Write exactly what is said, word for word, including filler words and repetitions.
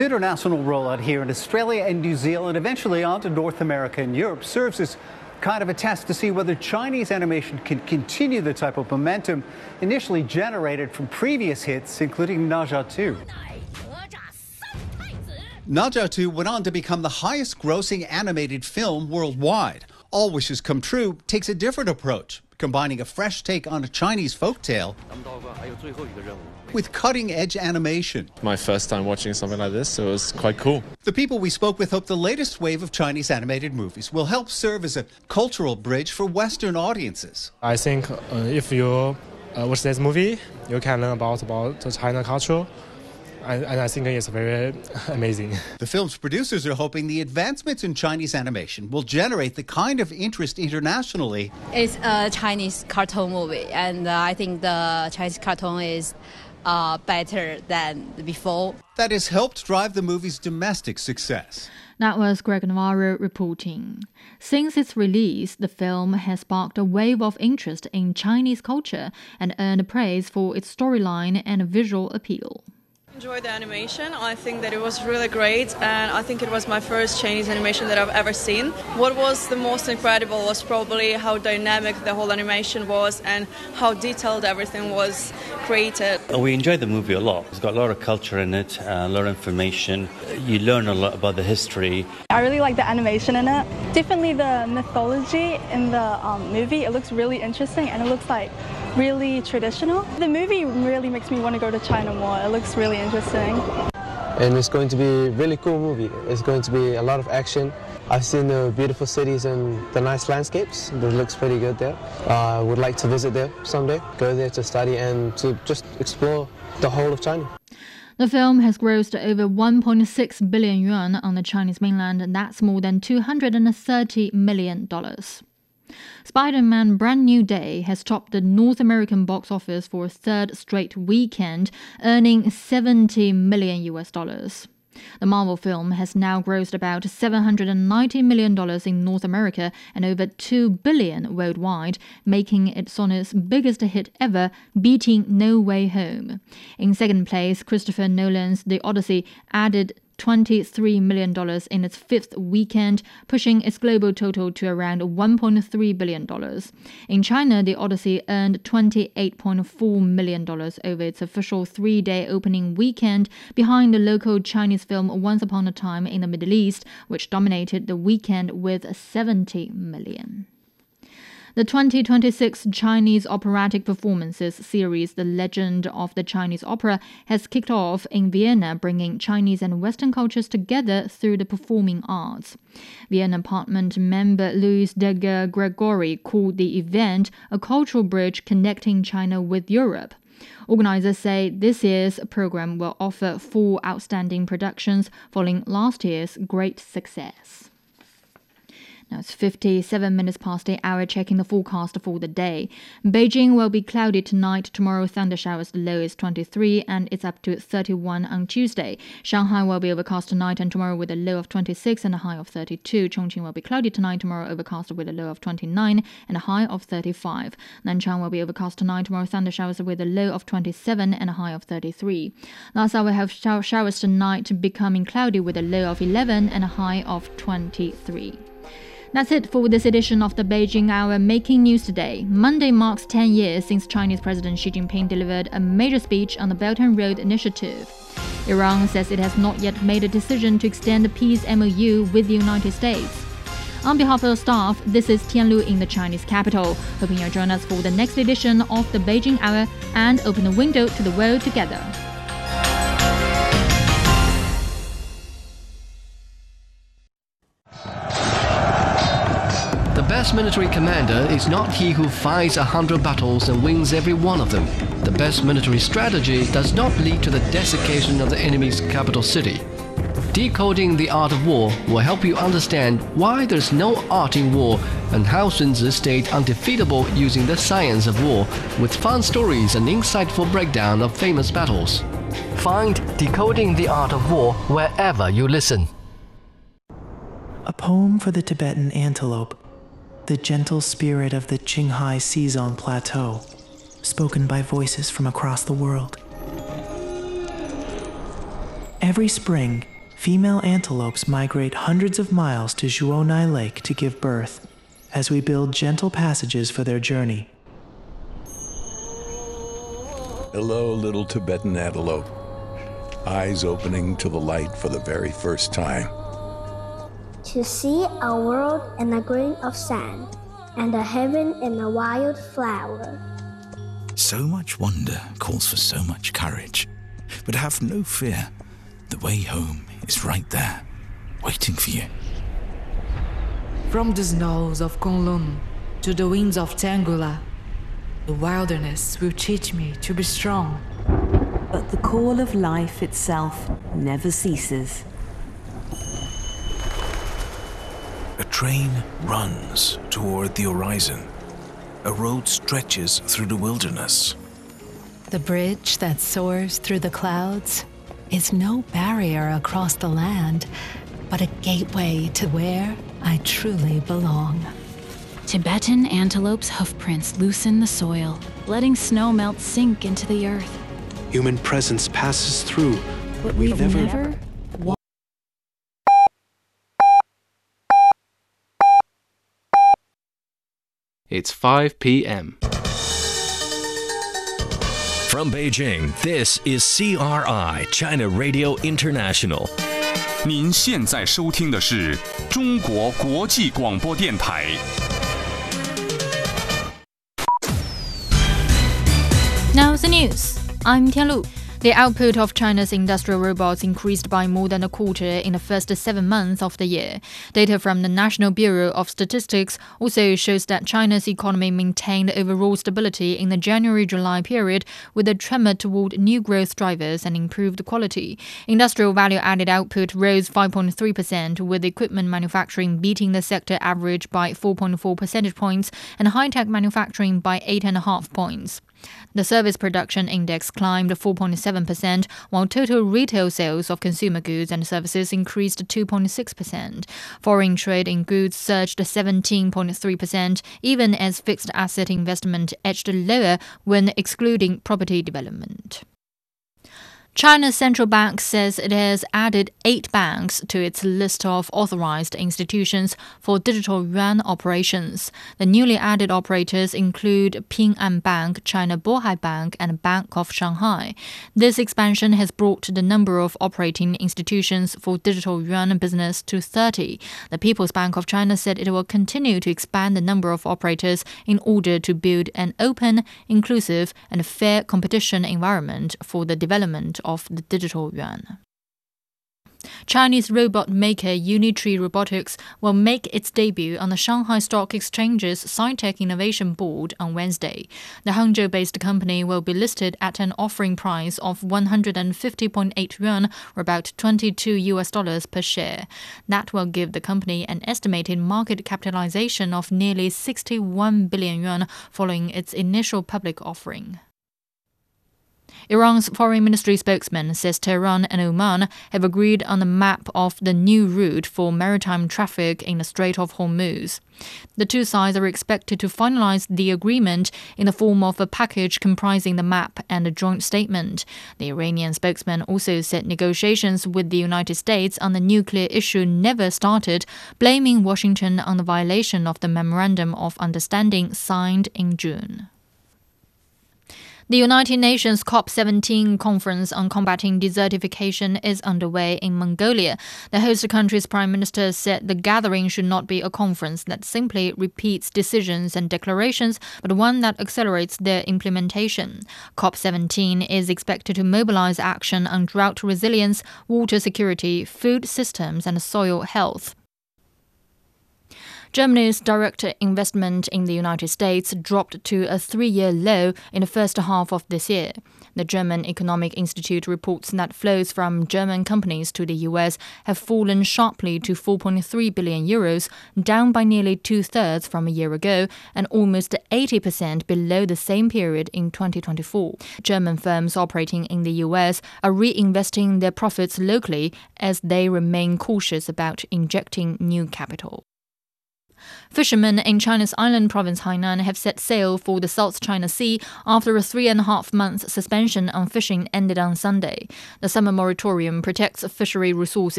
International rollout here in Australia and New Zealand, eventually on to North America and Europe, serves as kind of a test to see whether Chinese animation can continue the type of momentum initially generated from previous hits, including Ne Zha two. Ne Zha two went on to become the highest grossing animated film worldwide. All Wishes Come True takes a different approach, combining a fresh take on a Chinese folktale with cutting-edge animation. My first time watching something like this, so it was quite cool. The people we spoke with hope the latest wave of Chinese animated movies will help serve as a cultural bridge for Western audiences. I think uh, if you uh, watch this movie, you can learn about, about the China culture. And I think it's very amazing. The film's producers are hoping the advancements in Chinese animation will generate the kind of interest internationally. It's a Chinese cartoon movie, and uh, I think the Chinese cartoon is uh, better than before. That has helped drive the movie's domestic success. That was Greg Navarro reporting. Since its release, the film has sparked a wave of interest in Chinese culture and earned praise for its storyline and visual appeal. Enjoyed the animation. I think that it was really great, and I think it was my first Chinese animation that I've ever seen. What was the most incredible was probably how dynamic the whole animation was and how detailed everything was created. We enjoyed the movie a lot. It's got a lot of culture in it, uh, a lot of information. You learn a lot about the history. I really like the animation in it. Definitely the mythology in the um, movie. It looks really interesting, and it looks like really traditional. The movie really makes me want to go to China more. It looks really interesting. And it's going to be a really cool movie. It's going to be a lot of action. I've seen the beautiful cities and the nice landscapes. It looks pretty good there. I uh, would like to visit there someday, go there to study and to just explore the whole of China. The film has grossed over one point six billion yuan on the Chinese mainland, and that's more than two hundred thirty million dollars. Spider-Man Brand New Day has topped the North American box office for a third straight weekend, earning seventy million U S dollars. The Marvel film has now grossed about seven hundred ninety million dollars in North America and over two billion dollars worldwide, making it Sony's biggest hit ever, beating No Way Home. In second place, Christopher Nolan's The Odyssey added twenty-three million dollars in its fifth weekend, pushing its global total to around one point three billion dollars. In China, The Odyssey earned twenty-eight point four million dollars over its official three-day opening weekend, behind the local Chinese film Once Upon a Time in the Middle East, which dominated the weekend with seventy million dollars. The twenty twenty-six Chinese Operatic Performances series, The Legend of the Chinese Opera, has kicked off in Vienna, bringing Chinese and Western cultures together through the performing arts. Vienna Parliament member Louis de Gregory called the event a cultural bridge connecting China with Europe. Organizers say this year's program will offer four outstanding productions following last year's great success. Now it's fifty-seven minutes past the hour, checking the forecast for the day. Beijing will be cloudy tonight. Tomorrow, thunder showers. The low is twenty-three, and it's up to thirty-one on Tuesday. Shanghai will be overcast tonight and tomorrow with a low of twenty-six and a high of thirty-two. Chongqing will be cloudy tonight, tomorrow overcast with a low of twenty-nine and a high of thirty-five. Nanchang will be overcast tonight, tomorrow thunder showers with a low of twenty-seven and a high of thirty-three. Lhasa will have showers tonight, becoming cloudy with a low of eleven and a high of twenty-three. That's it for this edition of the Beijing Hour, making news today. Monday marks ten years since Chinese President Xi Jinping delivered a major speech on the Belt and Road Initiative. Iran says it has not yet made a decision to extend the peace M O U with the United States. On behalf of the staff, this is Tianlu in the Chinese capital. Hoping you'll join us for the next edition of the Beijing Hour and open the window to the world together. The best military commander is not he who fights a hundred battles and wins every one of them. The best military strategy does not lead to the desiccation of the enemy's capital city. Decoding the Art of War will help you understand why there's no art in war and how Sun Tzu stayed undefeatable using the science of war, with fun stories and insightful breakdown of famous battles. Find Decoding the Art of War wherever you listen. A poem for the Tibetan antelope, the gentle spirit of the Qinghai Xizang Plateau, spoken by voices from across the world. Every spring, female antelopes migrate hundreds of miles to Zhuonai Lake to give birth, as we build gentle passages for their journey. Hello, little Tibetan antelope. Eyes opening to the light for the very first time. To see a world in a grain of sand, and a heaven in a wild flower. So much wonder calls for so much courage. But have no fear. The way home is right there, waiting for you. From the snows of Kunlun to the winds of Tangula, the wilderness will teach me to be strong. But the call of life itself never ceases. A train runs toward the horizon. A road stretches through the wilderness. The bridge that soars through the clouds is no barrier across the land, but a gateway to where I truly belong. Tibetan antelope's hoofprints loosen the soil, letting snow melt sink into the earth. Human presence passes through, but we we've never... never It's five p m From Beijing, this is C R I China Radio International. 您现在收听的是中国国际广播电台。 Now the news. I'm Tianlu. The output of China's industrial robots increased by more than a quarter in the first seven months of the year. Data from the National Bureau of Statistics also shows that China's economy maintained overall stability in the January-July period, with a tremor toward new growth drivers and improved quality. Industrial value-added output rose five point three percent, with equipment manufacturing beating the sector average by four point four percentage points and high-tech manufacturing by eight point five points. The service production index climbed four point seven percent, while total retail sales of consumer goods and services increased two point six percent. Foreign trade in goods surged seventeen point three percent, even as fixed asset investment edged lower when excluding property development. China's central bank says it has added eight banks to its list of authorized institutions for digital yuan operations. The newly added operators include Ping An Bank, China Bohai Bank, and Bank of Shanghai. This expansion has brought the number of operating institutions for digital yuan business to thirty. The People's Bank of China said it will continue to expand the number of operators in order to build an open, inclusive, and fair competition environment for the development of the digital yuan. Chinese robot maker Unitree Robotics will make its debut on the Shanghai Stock Exchange's Sci-Tech Innovation Board on Wednesday. The Hangzhou-based company will be listed at an offering price of one hundred fifty point eight yuan, or about twenty-two U S dollars per share. That will give the company an estimated market capitalization of nearly sixty-one billion yuan following its initial public offering. Iran's foreign ministry spokesman says Tehran and Oman have agreed on the map of the new route for maritime traffic in the Strait of Hormuz. The two sides are expected to finalize the agreement in the form of a package comprising the map and a joint statement. The Iranian spokesman also said negotiations with the United States on the nuclear issue never started, blaming Washington on the violation of the Memorandum of Understanding signed in June. The United Nations COP seventeen conference on combating desertification is underway in Mongolia. The host country's prime minister said the gathering should not be a conference that simply repeats decisions and declarations, but one that accelerates their implementation. COP seventeen is expected to mobilize action on drought resilience, water security, food systems, and soil health. Germany's direct investment in the United States dropped to a three-year low in the first half of this year. The German Economic Institute reports that flows from German companies to the U S have fallen sharply to four point three billion euros, down by nearly two-thirds from a year ago and almost eighty percent below the same period in twenty twenty-four. German firms operating in the U S are reinvesting their profits locally as they remain cautious about injecting new capital. Fishermen in China's island province Hainan have set sail for the South China Sea after a three and a half month suspension on fishing ended on Sunday. The summer moratorium protects fishery resources